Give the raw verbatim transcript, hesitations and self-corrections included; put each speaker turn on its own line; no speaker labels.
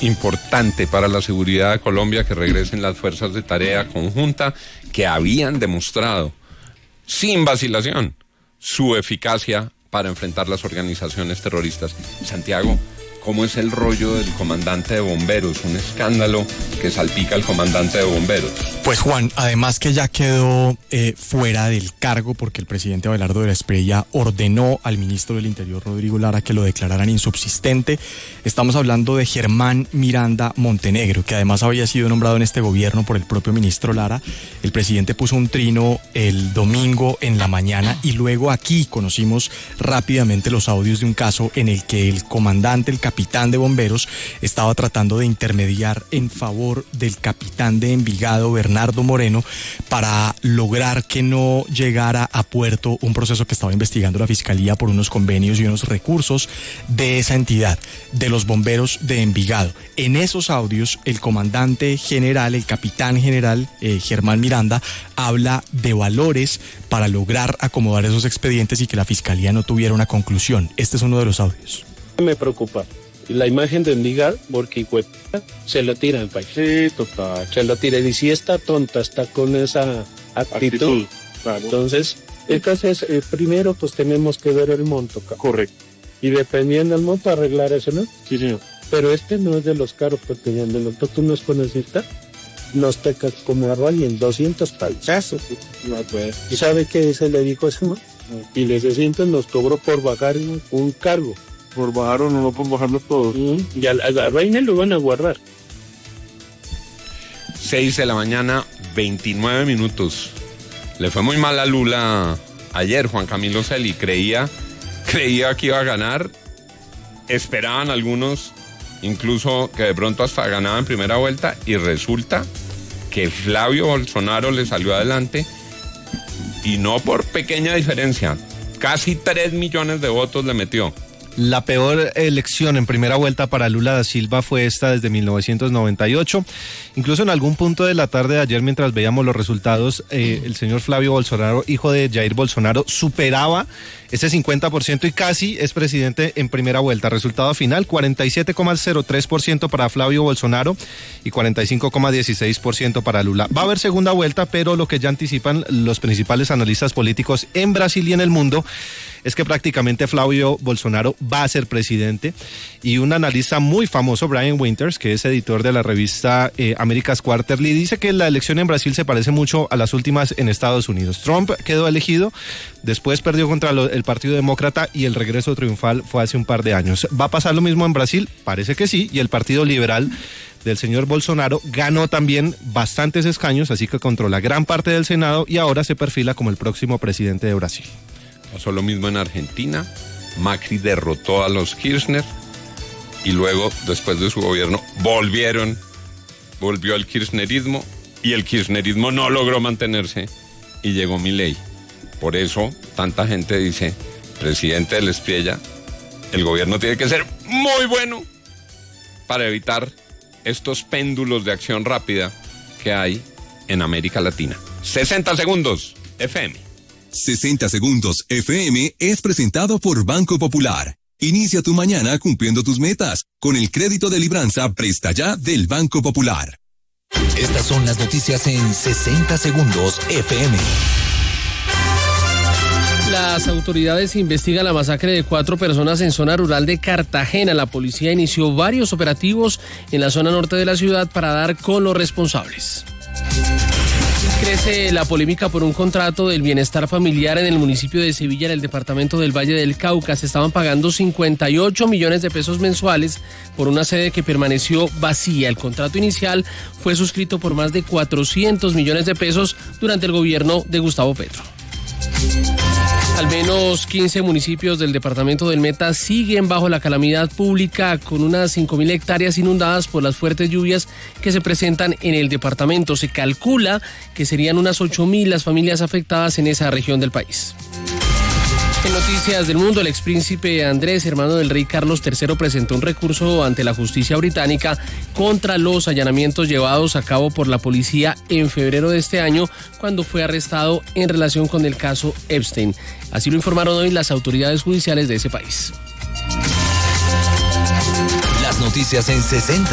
importante para la seguridad de Colombia que regresen las fuerzas de tarea conjunta que habían demostrado, sin vacilación, su eficacia para enfrentar las organizaciones terroristas. Santiago, ¿cómo es el rollo del comandante de bomberos? Un escándalo que salpica al comandante de bomberos.
Pues Juan, además que ya quedó eh, fuera del cargo porque el presidente Abelardo de la Espriella ordenó al ministro del Interior, Rodrigo Lara, que lo declararan insubsistente. Estamos hablando de Germán Miranda Montenegro, que además había sido nombrado en este gobierno por el propio ministro Lara. El presidente puso un trino el domingo en la mañana y luego aquí conocimos rápidamente los audios de un caso en el que el comandante, el capitán de bomberos, estaba tratando de intermediar en favor del capitán de Envigado, Bernardo Moreno, para lograr que no llegara a puerto un proceso que estaba investigando la Fiscalía por unos convenios y unos recursos de esa entidad, de los bomberos de Envigado. En esos audios, el comandante general, el capitán general, eh, Germán Miranda, habla de valores para lograr acomodar esos expedientes y que la Fiscalía no tuviera una conclusión. Este es uno de los audios.
Me preocupa la imagen de Envigado, porque se lo tira al país.
Sí, total.
Se lo tira. Y si está tonta, está con esa actitud. actitud claro. Entonces, entonces eh, primero pues tenemos que ver el monto.
Correcto.
Y dependiendo del monto, arreglar eso, ¿no?
Sí, señor.
Pero este no es de los caros pequeños, de los que tú nos conoces, nos teca como arroz y en doscientos paisazos.
No, pues.
¿Y sabe qué se le dijo eso, no? Y les sienten, nos cobró por bajar un cargo.
Por bajar o no, por bajarlo todos.
Mm, y a la, a la reina lo van a guardar.
seis de la mañana, veintinueve minutos. Le fue muy mal a Lula ayer, Juan Camilo Celi. Creía, creía que iba a ganar. Esperaban algunos, incluso que de pronto hasta ganaba en primera vuelta. Y resulta que Flavio Bolsonaro le salió adelante. Y no por pequeña diferencia. Casi tres millones de votos le metió.
La peor elección en primera vuelta para Lula da Silva fue esta desde mil novecientos noventa y ocho. Incluso en algún punto de la tarde de ayer, mientras veíamos los resultados, eh, el señor Flavio Bolsonaro, hijo de Jair Bolsonaro, superaba ese cincuenta por ciento y casi es presidente en primera vuelta. Resultado final, cuarenta y siete coma cero tres por ciento para Flavio Bolsonaro y cuarenta y cinco coma dieciséis por ciento para Lula. Va a haber segunda vuelta, pero lo que ya anticipan los principales analistas políticos en Brasil y en el mundo es que prácticamente Flavio Bolsonaro va a ser presidente. Y un analista muy famoso, Brian Winters, que es editor de la revista eh, America's Quarterly, dice que la elección en Brasil se parece mucho a las últimas en Estados Unidos. Trump quedó elegido, después perdió contra lo, el Partido Demócrata y el regreso triunfal fue hace un par de años. ¿Va a pasar lo mismo en Brasil? Parece que sí, y el Partido Liberal del señor Bolsonaro ganó también bastantes escaños, así que controla gran parte del Senado y ahora se perfila como el próximo presidente de Brasil.
Pasó lo mismo en Argentina. Macri derrotó a los Kirchner y luego, después de su gobierno, volvieron, volvió el kirchnerismo y el kirchnerismo no logró mantenerse y llegó Milei. Por eso, tanta gente dice, presidente de la Espriella, el gobierno tiene que ser muy bueno para evitar estos péndulos de acción rápida que hay en América Latina. sesenta segundos, F M.
sesenta segundos F M es presentado por Banco Popular. Inicia tu mañana cumpliendo tus metas con el crédito de libranza Presta Ya del Banco Popular.
Estas son las noticias en sesenta segundos F M.
Las autoridades investigan la masacre de cuatro personas en zona rural de Cartagena. La policía inició varios operativos en la zona norte de la ciudad para dar con los responsables. Crece la polémica por un contrato del bienestar familiar en el municipio de Sevilla, en el departamento del Valle del Cauca. Se estaban pagando cincuenta y ocho millones de pesos mensuales por una sede que permaneció vacía. El contrato inicial fue suscrito por más de cuatrocientos millones de pesos durante el gobierno de Gustavo Petro. Al menos quince municipios del departamento del Meta siguen bajo la calamidad pública, con unas cinco mil hectáreas inundadas por las fuertes lluvias que se presentan en el departamento. Se calcula que serían unas ocho mil las familias afectadas en esa región del país. En noticias del mundo, el expríncipe Andrés, hermano del rey Carlos tercero, presentó un recurso ante la justicia británica contra los allanamientos llevados a cabo por la policía en febrero de este año, cuando fue arrestado en relación con el caso Epstein. Así lo informaron hoy las autoridades judiciales de ese país.
Las noticias en sesenta